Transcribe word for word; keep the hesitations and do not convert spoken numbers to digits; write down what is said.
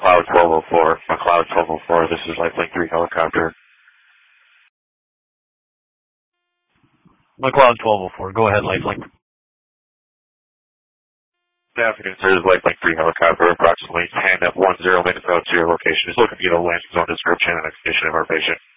McLeod twelve oh four. McLeod twelve oh four, this is Lifelink three helicopter. McLeod twelve oh four, go ahead, Lifelink. Good afternoon, sir. This is Lifelink three helicopter, approximately ten at ten minutes out to your location. Just looking to get a landing zone description and expedition of our patient.